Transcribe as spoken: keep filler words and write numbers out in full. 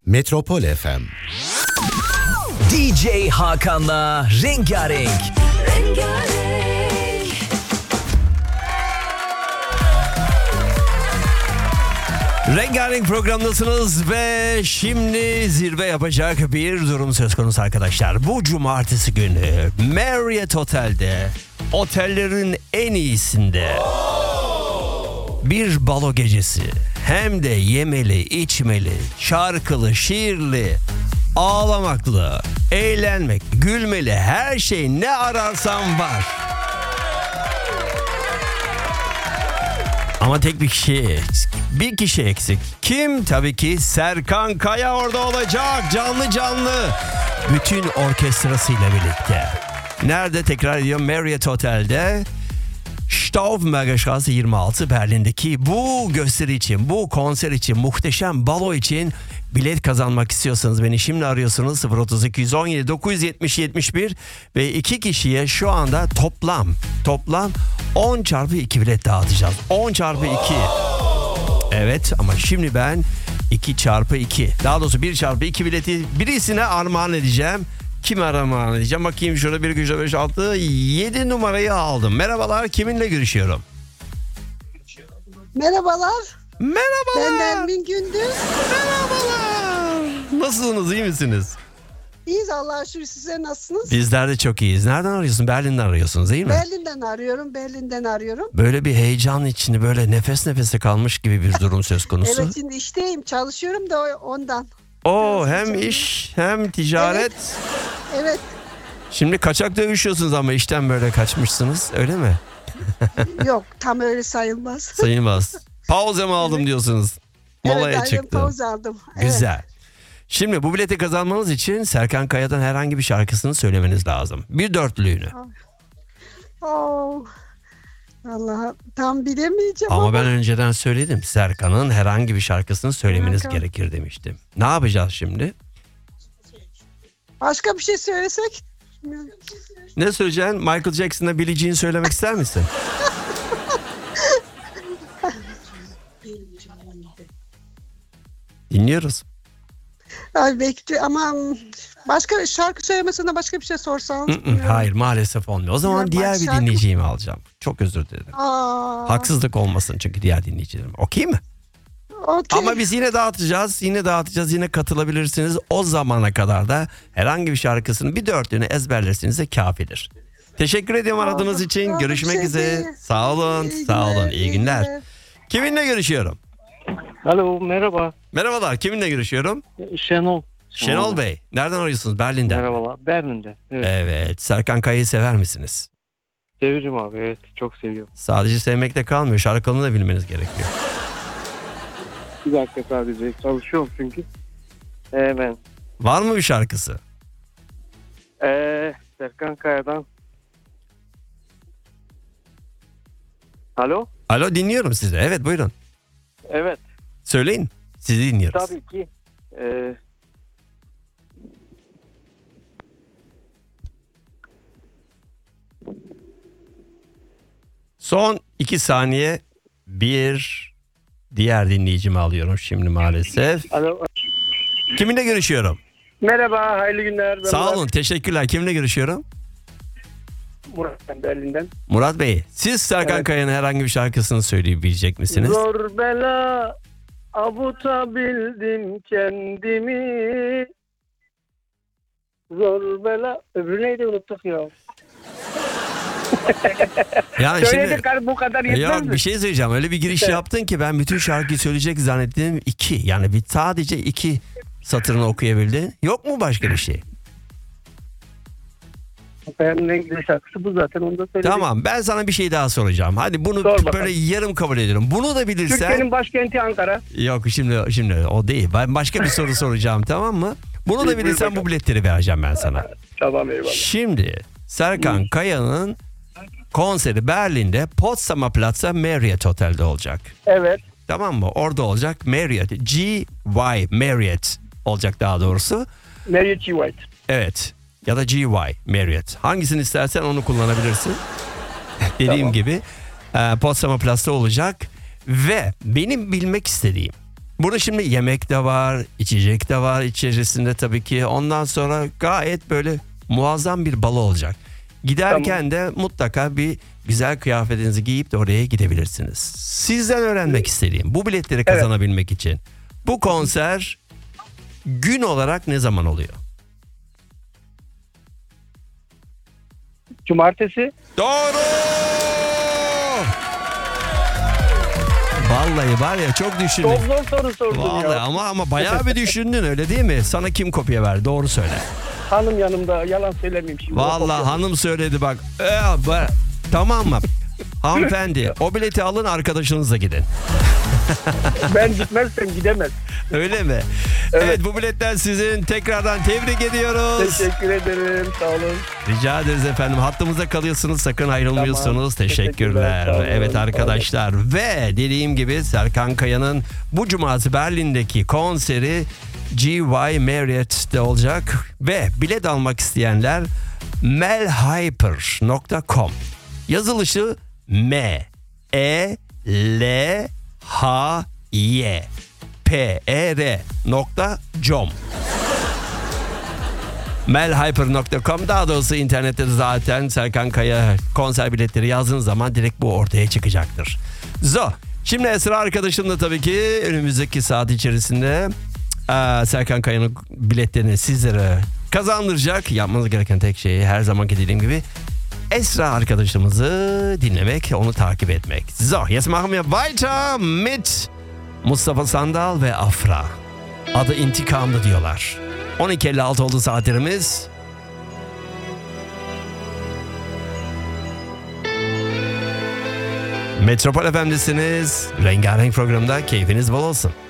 Metropol F M. D J Hakan'la Rengarenk. Rengarenk. Rengarenk programdasınız ve şimdi zirve yapacak bir durum söz konusu arkadaşlar. Bu cumartesi günü Marriott Otel'de, otellerin en iyisinde bir balo gecesi. Hem de yemeli, içmeli, şarkılı, şiirli, ağlamaklı, eğlenmek, gülmeli, her şey ne ararsan var. Ama tek bir kişi eksik. Bir kişi eksik. Kim? Tabii ki Serkan Kaya orada olacak. Canlı canlı. Bütün orkestrasıyla birlikte. Nerede? Tekrar ediyorum. Marriott Otel'de. Staufmagerstraße yirmi altı Berlin'deki bu gösteri için, bu konser için, muhteşem balo için bilet kazanmak istiyorsanız beni şimdi arıyorsunuz. sıfır otuz iki yüz on yedi dokuz yüz yetmiş yetmiş bir ve iki kişiye şu anda toplam toplam on çarpı iki bilet dağıtacağız. on çarpı iki. Evet, ama şimdi ben iki çarpı iki, daha doğrusu bir çarpı iki bileti birisine armağan edeceğim. Kime armağan edeceğim? Bakayım şurada bir güç beş altı yedi numarayı aldım. Merhabalar, kiminle görüşüyorum? Merhabalar. Merhabalar. Ben Nermin Gündüz. Merhabalar. Nasılsınız, iyi misiniz? İyiyiz Allah'a şükür, size nasılsınız? Bizler de çok iyiyiz. Nereden arıyorsun? Berlin'den arıyorsunuz değil mi? Berlin'den arıyorum, Berlin'den arıyorum. Böyle bir heyecan içinde, böyle nefes nefese kalmış gibi bir durum söz konusu. Evet, şimdi işteyim, çalışıyorum da ondan. Oo, Biraz hem heyecanlı. iş hem ticaret. Evet. Evet, Şimdi kaçak dövüşüyorsunuz ama işten böyle kaçmışsınız, öyle mi? yok tam öyle sayılmaz. Sayılmaz. Pauze mı aldım diyorsunuz? Molaya Evet, aynen, çıktım. pauze aldım. Evet. Güzel. Şimdi bu bileti kazanmanız için Serkan Kaya'dan herhangi bir şarkısını söylemeniz lazım. Bir dörtlüğünü. Oo. Vallahi tam bilemeyeceğim ama, Ama ben önceden söyledim. Serkan'ın herhangi bir şarkısını söylemeniz Serkan. gerekir demiştim. Ne yapacağız şimdi? başka bir şey söylesek. Ne söyleyeceksin? Michael Jackson'la Billie Jean söylemek ister misin? Dinliyoruz. Ay bekle ama başka şarkı söylemesine başka bir şey sorsanız. Mm-mm, Hayır, maalesef olmuyor. O zaman Ya, diğer bak bir şarkı- dinleyicimi alacağım. Çok özür dilerim. Aa, Haksızlık olmasın çünkü diğer dinleyicilerim. Okey mi? okey. Ama biz yine dağıtacağız. Yine dağıtacağız. Yine katılabilirsiniz. O zamana kadar da herhangi bir şarkısının bir dörtlüğünü ezberlerseniz de kafidir. Teşekkür ediyorum aradığınız için. Aa, Görüşmek bir şey üzere. değil. Sağ olun. İyi Sağ olun. günler, İyi iyi günler. günler. Kiminle görüşüyorum? Alo, merhaba. Merhabalar. Kiminle görüşüyorum? Şenol. Şenol Bey. Nereden arıyorsunuz? Berlin'den. Merhabalar. Berlin'den. Evet. Evet. Serkan Kaya'yı sever misiniz? Seviyorum abi. Evet. Çok seviyorum. Sadece sevmekle kalmıyor. Şarkılarını da bilmeniz gerekiyor. Bir dakika sadece. Çalışıyorum çünkü. Hemen. Var mı bir şarkısı? Ee, Serkan Kaya'dan. Alo? Alo, dinliyorum sizi. Evet, buyurun. Evet. Söyleyin. Sizi dinliyoruz. Tabii ki. Ee, Son iki saniye, bir diğer dinleyicimi alıyorum şimdi maalesef. alo. Kiminle görüşüyorum? Merhaba. Hayırlı günler. Ben Sağ Murat. olun, teşekkürler. Kiminle görüşüyorum? Murat ben Berlin'den. Murat Bey, siz Serkan Evet. Kaya'nın herhangi bir şarkısını söyleyebilecek misiniz? Zor bela avutabildim kendimi. Zor bela. Öbürü neydi, unuttuk ya. Yani Söyledik abi, bu kadar yetmez Yok, mi? bir şey söyleyeceğim. Öyle bir giriş Evet. yaptın ki ben bütün şarkıyı söyleyecek zannettim. iki. Yani bir sadece iki satırını okuyabildin. Yok mu başka bir şey? Benim en güzel şarkısı bu zaten, onu da söyledik. Tamam, ben sana bir şey daha soracağım. Hadi bunu Sor bakalım. böyle yarım kabul ediyorum. Bunu da bilirsen... Türkiye'nin başkenti Ankara. Yok, şimdi şimdi o değil. Ben başka bir soru soracağım, tamam mı? Bunu da Buyur bilirsen bu bakalım. biletleri vereceğim ben sana. Tamam, eyvallah. Şimdi Serkan Kaya'nın konseri Berlin'de Potsdamer Platz'ta Marriott Otel'de olacak. Evet. Tamam mı? Orada olacak Marriott. G Y Marriott olacak daha doğrusu. Marriott G. White. Evet. Ya da G Y Marriott. Hangisini istersen onu kullanabilirsin. Dediğim Tamam. gibi e, Potsdamer Platz'ta olacak. Ve benim bilmek istediğim, Burada şimdi yemek de var, içecek de var içerisinde tabii ki. Ondan sonra gayet böyle muazzam bir balo olacak. Giderken de mutlaka bir güzel kıyafetinizi giyip de oraya gidebilirsiniz. Sizden öğrenmek istediğim, bu biletleri kazanabilmek için bu konser gün olarak ne zaman oluyor? Cumartesi. Doğru! Vallahi var ya çok düşündün. Çok zor soru sordun Vallahi ya. ama ama bayağı bir düşündün öyle değil mi? Sana kim kopya verdi? Doğru söyle. Hanım yanımda, yalan söylemeyeyim şimdi. Vallahi hanım söyledi bak. Ee, ba- tamam mı? Hanımefendi o bileti alın, arkadaşınızla gidin. Ben gitmezsem gidemez. Öyle mi? Evet. evet bu biletler sizin. Tekrardan tebrik ediyoruz. Teşekkür ederim. Sağ olun. Rica ederiz efendim. Hattımızda kalıyorsunuz. Sakın ayrılmıyorsunuz. Tamam. Teşekkürler. Teşekkürler, sağ olun. Evet arkadaşlar. Ve dediğim gibi Serkan Kaya'nın bu cumartesi Berlin'deki konseri G Y Marriott'te olacak. Ve bilet almak isteyenler melhyper nokta com, yazılışı M E L H Y P E R nokta com, melhyper nokta com, daha doğrusu internette de zaten Serkan Kaya konser biletleri yazdığınız zaman direkt bu ortaya çıkacaktır. Zo. Şimdi Esra arkadaşım da tabii ki önümüzdeki saat içerisinde aa, Serkan Kaya'nın biletlerini sizlere kazandıracak. Yapmanız gereken tek şey her zamanki dediğim gibi Esra arkadaşımızı dinlemek, onu takip etmek. So, jetzt machen wir weiter mit Mustafa Sandal ve Afra. Adı İntikam'dı diyorlar. on iki elli altı oldu saatlerimiz. Metropol Efendisi'niz. Rengarenk programda keyfiniz bol olsun.